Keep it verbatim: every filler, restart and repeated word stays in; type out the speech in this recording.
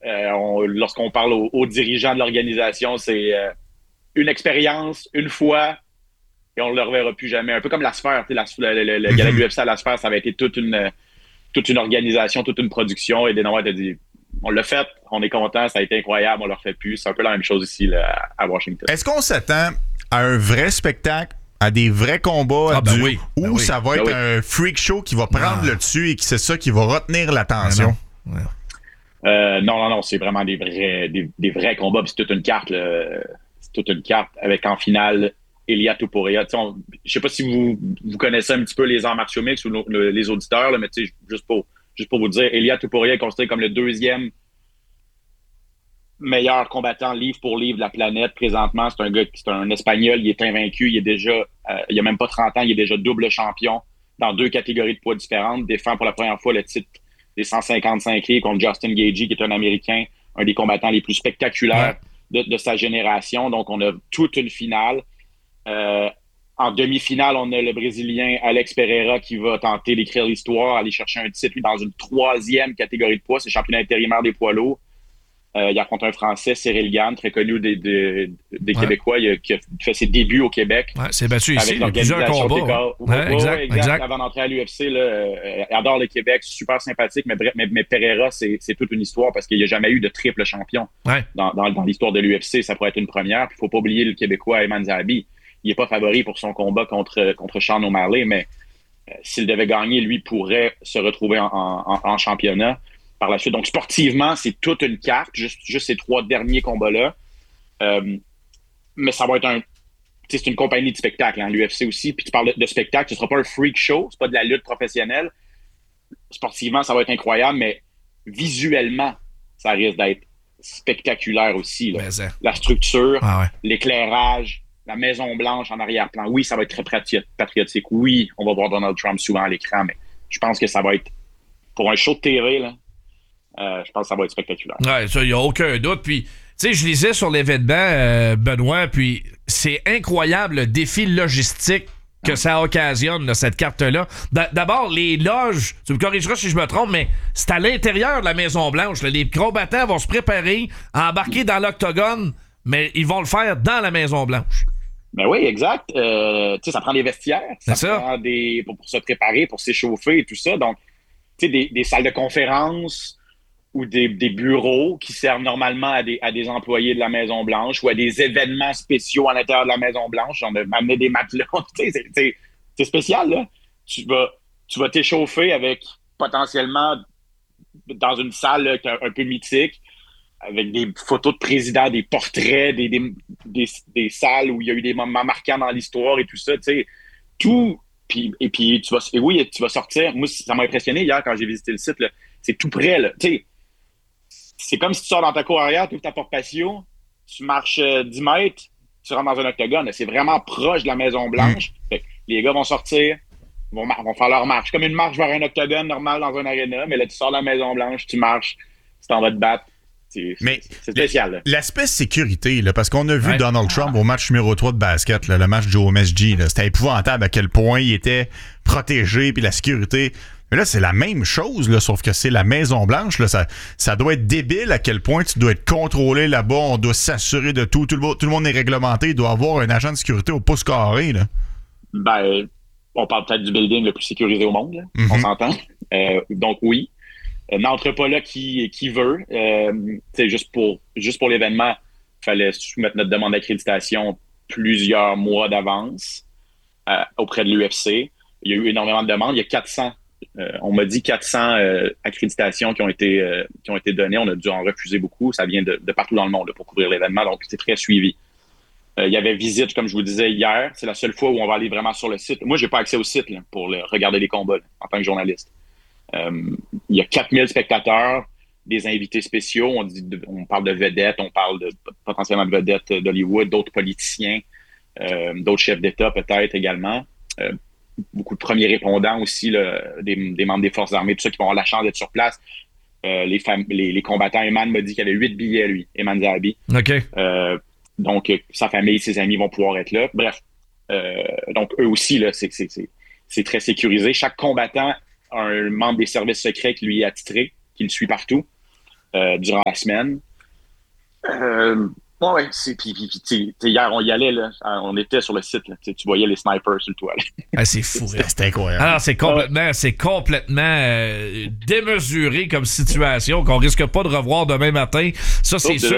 Euh, on, lorsqu'on parle aux, aux dirigeants de l'organisation, c'est euh, une expérience, une fois, et on ne le reverra plus jamais. Un peu comme la sphère, la, le, le, le gala de l'U F C à la sphère, ça avait été toute une, toute une organisation, toute une production, et Dana White a dit, on l'a fait, on est content, ça a été incroyable, on ne le refait plus. C'est un peu la même chose ici là, à Washington. Est-ce qu'on s'attend à un vrai spectacle, à des vrais combats, ah, ben du, oui, ben ou oui. ça va être ben un oui. freak show qui va prendre ah. le dessus et que c'est ça qui va retenir l'attention? Ben non. Ouais. Euh, non, non, non, c'est vraiment des vrais, des, des vrais combats. Puis c'est toute une carte, là. C'est toute une carte avec en finale Ilia Topuria. Je ne sais pas si vous, vous connaissez un petit peu les arts martiaux mixtes ou le, le, les auditeurs, là, mais juste pour, juste pour vous dire, Ilia Topuria est considéré comme le deuxième meilleur combattant livre pour livre de la planète présentement. C'est un gars, c'est un Espagnol, il est invaincu, il est déjà, euh, il a même pas trente ans, il est déjà double champion dans deux catégories de poids différentes, défend pour la première fois le titre des cent cinquante-cinq livres contre Justin Gaethje, qui est un Américain, un des combattants les plus spectaculaires de, de sa génération. Donc, on a toute une finale. Euh, en demi-finale, on a le Brésilien Alex Pereira qui va tenter d'écrire l'histoire, aller chercher un titre lui, dans une troisième catégorie de poids. C'est championnat intérimaire des poids lourds. Euh, il affronte un Français, Cyril Gann, très connu des, des, des ouais. Québécois, il a, qui a fait ses débuts au Québec. Ouais, c'est battu ici, avec l'organisation plusieurs combats. Ouais. Ouais, Ouais, exact, ouais, exact. exact. Avant d'entrer à l'U F C, là, euh, il adore le Québec, super sympathique, mais, mais, mais Pereira, c'est, c'est toute une histoire parce qu'il n'y a jamais eu de triple champion ouais. dans, dans, dans l'histoire de l'U F C. Ça pourrait être une première. Puis il ne faut pas oublier le Québécois Eman Zahabi. Il n'est pas favori pour son combat contre, contre Sean O'Malley, mais euh, s'il devait gagner, lui pourrait se retrouver en, en, en championnat par la suite. Donc, sportivement, c'est toute une carte, juste, juste ces trois derniers combats-là. Euh, mais ça va être un... C'est une compagnie de spectacle, hein, l'U F C aussi. Puis tu parles de, de spectacle, ce ne sera pas un freak show, c'est pas de la lutte professionnelle. Sportivement, ça va être incroyable, mais visuellement, ça risque d'être spectaculaire aussi. Là. La structure, ah ouais. l'éclairage, la Maison-Blanche en arrière-plan. Oui, ça va être très patriotique. Oui, on va voir Donald Trump souvent à l'écran, mais je pense que ça va être, pour un show de T V, là, Euh, je pense que ça va être spectaculaire. Ouais, ça, il n'y a aucun doute. Puis, tu sais, je lisais sur l'événement, euh, Benoît, puis c'est incroyable le défi logistique que ça occasionne, là, cette carte-là. D'abord, les loges, tu me corrigeras si je me trompe, mais c'est à l'intérieur de la Maison-Blanche. Là. Les combattants vont se préparer à embarquer dans l'octogone, mais ils vont le faire dans la Maison-Blanche. Ben oui, exact. Euh, tu sais, ça prend des vestiaires, ça, ça. prend des pour, pour se préparer, pour s'échauffer et tout ça. Donc, tu sais, des, des salles de conférence ou des, des bureaux qui servent normalement à des, à des employés de la Maison-Blanche ou à des événements spéciaux à l'intérieur de la Maison-Blanche. On a amené des matelas. C'est, c'est, c'est spécial, là. Tu vas, tu vas t'échauffer avec potentiellement dans une salle là, un, un peu mythique, avec des photos de présidents, des portraits, des, des, des, des salles où il y a eu des moments marquants dans l'histoire et tout ça. Tu sais, tout. Puis, et puis, tu vas, et oui, tu vas sortir. Moi, ça m'a impressionné hier quand j'ai visité le site. Là. C'est tout près, là. Tu sais, c'est comme si tu sors dans ta cour arrière, tu ouvres ta porte patio, tu marches euh, dix mètres, tu rentres dans un octogone. C'est vraiment proche de la Maison-Blanche. Mmh. Fait que les gars vont sortir, vont, vont faire leur marche. Comme une marche vers un octogone normal dans un aréna, mais là, tu sors de la Maison-Blanche, tu marches, tu t'en vas te battre. C'est, mais c'est spécial. Là. L'aspect sécurité, là, parce qu'on a vu ouais. Donald Trump au match numéro trois de basket, là, le match du O M S G. Là, c'était épouvantable à quel point il était protégé, puis la sécurité... Mais là, c'est la même chose, là, sauf que c'est la Maison-Blanche. Là, ça, ça doit être débile à quel point tu dois être contrôlé là-bas. On doit s'assurer de tout. Tout le, tout le monde est réglementé. Il doit avoir un agent de sécurité au pouce carré. Là. Ben, on parle peut-être du building le plus sécurisé au monde. Là. Mm-hmm. On s'entend. Euh, donc, oui. Euh, n'entre pas là qui, qui veut. Euh, juste, pour, juste pour l'événement, il fallait soumettre notre demande d'accréditation plusieurs mois d'avance euh, auprès de l'U F C. Il y a eu énormément de demandes. Il y a quatre cents. Euh, on m'a dit quatre cents euh, accréditations qui ont été euh, qui ont été données. On a dû en refuser beaucoup. Ça vient de, de partout dans le monde là, pour couvrir l'événement. Donc, c'est très suivi. Euh, il y avait visite, comme je vous disais hier. C'est la seule fois où on va aller vraiment sur le site. Moi, j'ai pas accès au site là, pour le, regarder les combats là, en tant que journaliste. Euh, il y a quatre mille spectateurs, des invités spéciaux. On, dit de, on parle de vedettes, on parle de, potentiellement de vedettes d'Hollywood, d'autres politiciens, euh, d'autres chefs d'État peut-être également. Euh, beaucoup de premiers répondants aussi, là, des, des membres des Forces armées, tout ça, qui vont avoir la chance d'être sur place. Euh, les, fam- les, les combattants, Eman m'a dit qu'il y avait huit billets, lui, Eman Zahabi. OK. Euh, donc, sa famille, ses amis vont pouvoir être là. Bref, euh, donc eux aussi, là, c'est, c'est, c'est, c'est très sécurisé. Chaque combattant a un membre des services secrets qui lui est attitré, qui le suit partout. euh, durant la semaine. Euh, ouais, ouais, c'est, puis, puis, puis hier, on y allait, là, on était sur le site, là, tu voyais les snipers sur le toit. Ah, c'est fou. C'était, c'était incroyable. Alors, c'est complètement, c'est complètement euh, démesuré comme situation qu'on risque pas de revoir demain matin. Ça, c'est oh, sûr.